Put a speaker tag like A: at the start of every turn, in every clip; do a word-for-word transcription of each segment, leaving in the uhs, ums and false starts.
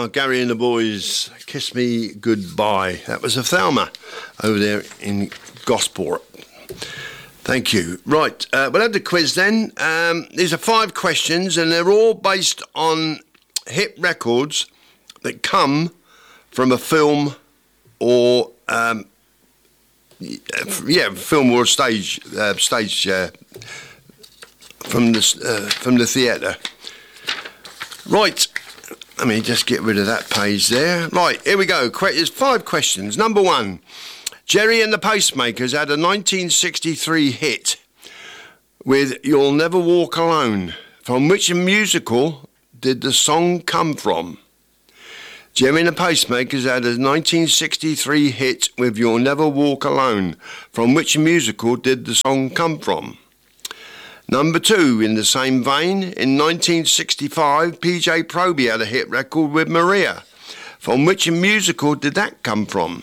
A: now, Gary and the Boys, Kiss Me Goodbye. That was a Thelma over there in Gosport. Thank you. Right, uh, we'll have the quiz then. Um, these are five questions and they're all based on hit records that come from a film or, um, yeah, film or stage, uh, stage uh, from the, uh, from the theatre. Right, let me just get rid of that page there. Right, here we go. There's five questions. Number one. Gerry and the Pacemakers had a nineteen sixty-three hit with You'll Never Walk Alone. From which musical did the song come from? Gerry and the Pacemakers had a nineteen sixty-three hit with You'll Never Walk Alone. From which musical did the song come from? Number two, in the same vein, in nineteen sixty-five, P J Proby had a hit record with Maria. From which musical did that come from?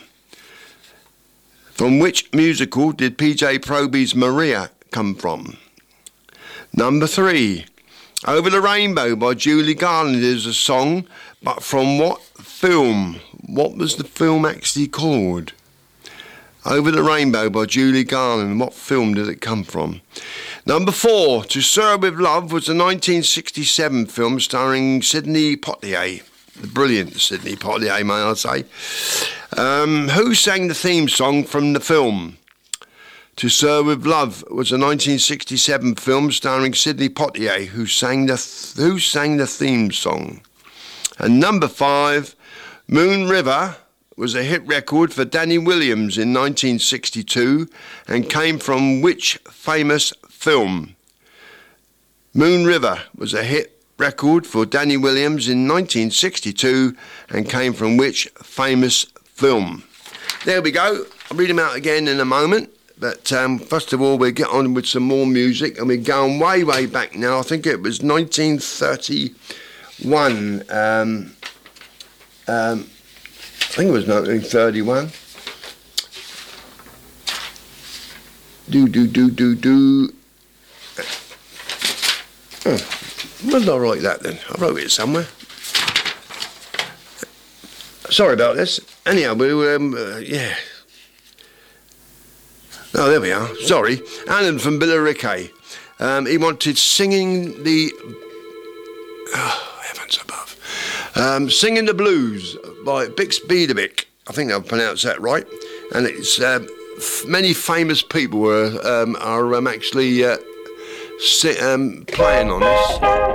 A: From which musical did P J Proby's Maria come from? Number three, Over the Rainbow by Julie Garland is a song, but from what film? What was the film actually called? Over the Rainbow by Julie Garland, what film did it come from? Number four, To Sir With Love was a nineteen sixty-seven film starring Sidney Poitier. The brilliant Sidney Poitier, may I say. Um, who sang the theme song from the film? To Sir With Love was a nineteen sixty-seven film starring Sidney Poitier, who sang the th- who sang the theme song. And number five, Moon River was a hit record for Danny Williams in nineteen sixty-two and came from which famous film? Moon River was a hit record for Danny Williams in nineteen sixty-two and came from which famous film? There we go. I'll read them out again in a moment. But um, first of all, we'll get on with some more music. And we're going way, way back now. I think it was nineteen thirty-one. Um, um, I think it was nineteen thirty-one. Do, do, do, do, do. Oh, where did I write that then? I wrote it somewhere. Sorry about this. Anyhow, we were, um, uh, yeah. Oh, there we are. Sorry. Alan from Billericay. Um, he wanted Singing the... Oh, heavens above. Um, Singing the Blues by Bix Beiderbecke. I think I've pronounced that right. And it's... Um, f- many famous people were, um, are um, actually uh, si- um, playing on this.